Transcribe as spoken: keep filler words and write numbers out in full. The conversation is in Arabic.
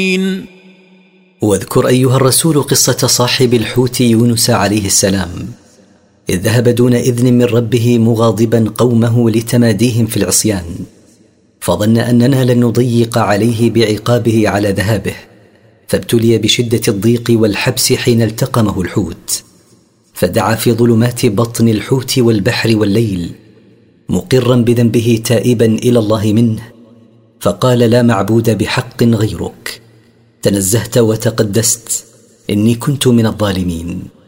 واذكر أيها الرسول قصة صاحب الحوت يونس عليه السلام، إذ ذهب دون إذن من ربه مغاضبا قومه لتماديهم في العصيان، فظن أننا لن نضيق عليه بعقابه على ذهابه، فابتلي بشدة الضيق والحبس حين التقمه الحوت، فدعا في ظلمات بطن الحوت والبحر والليل مقرا بذنبه تائبا إلى الله منه، فقال: لا معبود بحق غيرك، تنزهت وتقدست، إني كنت من الظالمين.